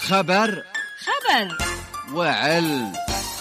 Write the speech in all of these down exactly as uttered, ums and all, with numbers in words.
خبر خبر وعلم.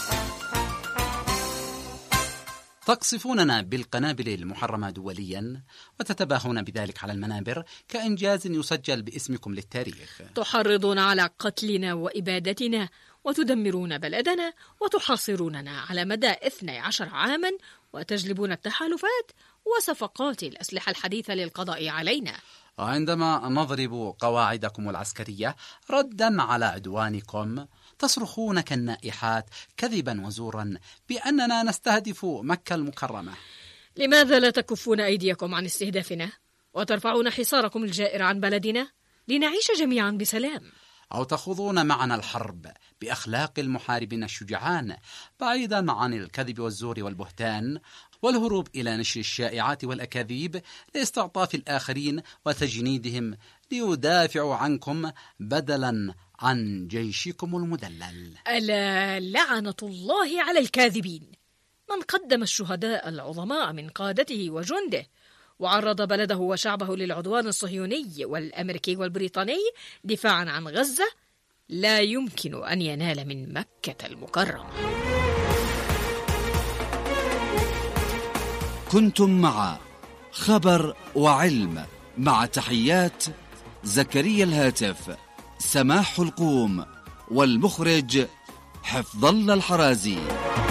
تقصفوننا بالقنابل المحرمة دوليا وتتباهون بذلك على المنابر كإنجاز يسجل باسمكم للتاريخ. تحرضون على قتلنا وإبادتنا وتدمرون بلدنا وتحاصروننا على مدى اثني عشر عاما وتجلبون التحالفات وصفقات الأسلحة الحديثة للقضاء علينا. عندما نضرب قواعدكم العسكرية ردا على عدوانكم تصرخون كالنائحات كذبا وزورا بأننا نستهدف مكة المكرمة. لماذا لا تكفون أيديكم عن استهدافنا وترفعون حصاركم الجائر عن بلدنا لنعيش جميعا بسلام؟ أو تخوضون معنا الحرب بأخلاق المحاربين الشجعان بعيدا عن الكذب والزور والبهتان والهروب إلى نشر الشائعات والأكاذيب لاستعطاف الآخرين وتجنيدهم ليدافعوا عنكم بدلا عن جيشكم المدلل. ألا لعنة الله على الكاذبين، من قدم الشهداء العظماء من قادته وجنده وعرض بلده وشعبه للعدوان الصهيوني والأمريكي والبريطاني دفاعا عن غزة لا يمكن أن ينال من مكة المكرمة. كنتم مع خبر وعلم مع تحيات زكريا الهاتف، سماح القوم، والمخرج حفظ الله الحرازي.